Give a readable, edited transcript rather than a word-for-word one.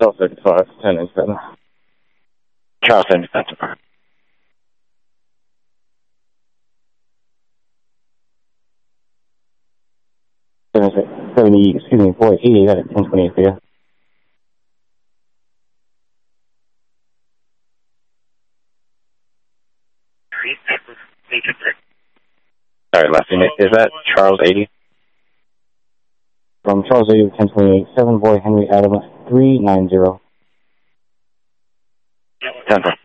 Charles 35, 10 inch better. Charles 75. 70, excuse me, boy, 80, got it, 1028 for you. Sorry, last unit. Is that Charles 80? From Charles 80 with 1028, 7 boy Henry Adam 390. 10-4.